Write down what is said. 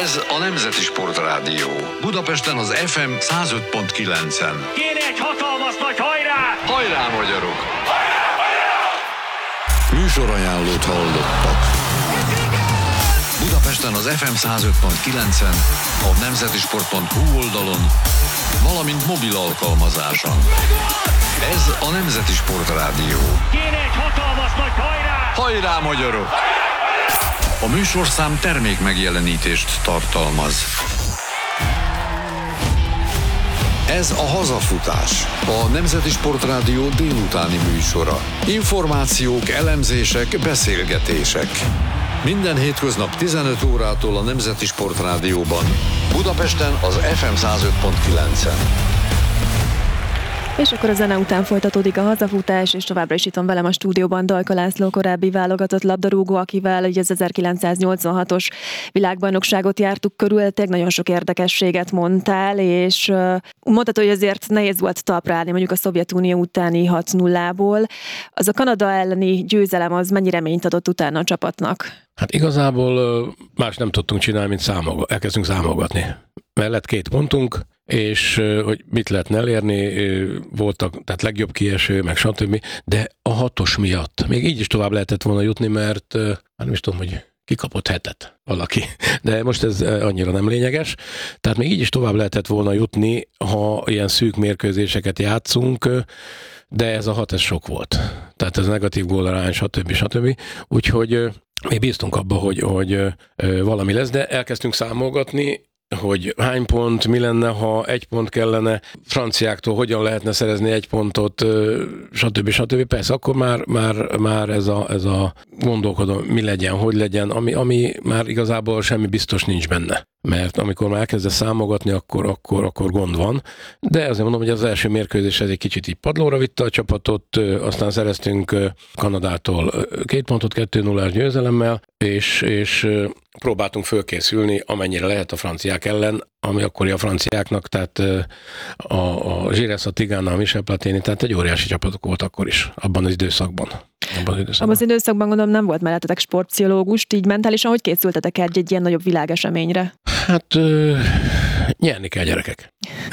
Ez a Nemzeti Sportrádió. Budapesten az FM 105.9-en. Kéne egy hatalmas nagy hajrá! Hajrá, magyarok! Műsorajánlót hallottak. Budapesten az FM 105.9-en, a nemzetisport.hu oldalon, valamint mobil alkalmazáson. Ez a Nemzeti Sportrádió. Kéne egy hatalmas nagy hajrá! Hajrá, magyarok! A műsorszám termék megjelenítést tartalmaz. Ez a Hazafutás, a Nemzeti Sportrádió délutáni műsora. Információk, elemzések, beszélgetések. Minden hétköznap 15 órától a Nemzeti Sportrádióban. Budapesten az FM 105.9-en. És akkor a zene után folytatódik a hazafutás, és továbbra is itt van velem a stúdióban Dajka László, korábbi válogatott labdarúgó, akivel ugye az 1986-os világbajnokságot jártuk körül, nagyon sok érdekességet mondtál, és mondtad, hogy azért nehéz volt talpra állni mondjuk a Szovjetunió utáni 6-0-ból. Az a Kanada elleni győzelem az mennyi reményt adott utána a csapatnak? Hát igazából más nem tudtunk csinálni, mint elkezdtünk számolgatni. Mellett 2 pontunk, és hogy mit lehetne elérni, voltak, tehát legjobb kieső, meg stb. De a 6-os miatt még így is tovább lehetett volna jutni, mert nem is tudom, hogy kikapott 7-et valaki. De most ez annyira nem lényeges. Tehát még így is tovább lehetett volna jutni, ha ilyen szűk mérkőzéseket játszunk, de ez a 6 ez sok volt. Tehát ez negatív gólarány, stb. Úgyhogy mi bíztunk abba, hogy valami lesz, de elkezdtünk számolgatni, hogy hány pont, mi lenne, ha 1 pont kellene, franciáktól hogyan lehetne szerezni 1 pontot, stb. Persze, akkor már ez a gondolkodom, mi legyen, hogy legyen, ami már igazából semmi biztos nincs benne. Mert amikor már elkezdesz számolgatni, akkor gond van. De azért mondom, hogy az első mérkőzés ez egy kicsit így padlóra vitte a csapatot, aztán szereztünk Kanadától 2 pontot 2-0-ás győzelemmel, és próbáltunk fölkészülni, amennyire lehet a franciák ellen, ami akkori a franciáknak, tehát a Giresse, a Tigana, a Michel Platini, tehát egy óriási csapatok volt akkor is, abban az időszakban. Abban az időszakban gondolom nem volt mellettetek sportpszichológus, így mentálisan hogy készültetek egy ilyen nagyobb világeseményre? Hát nyerni kell, gyerekek.